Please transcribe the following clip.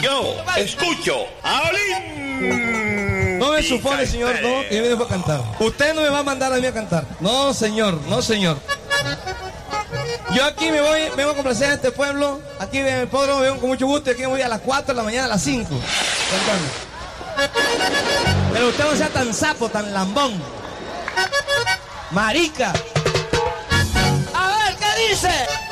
yo escucho a Olín. No me supone, señor, no, que yo vengo a cantar. Usted no me va a mandar a mí a cantar. No, señor, no, señor. Yo aquí vengo a complacer a este pueblo. Aquí en el podro vengo con mucho gusto. Y aquí me voy a las 4 de la mañana, a las 5. Cantando. Pero usted no sea tan sapo, tan lambón. Marica. A ver, ¿qué dice?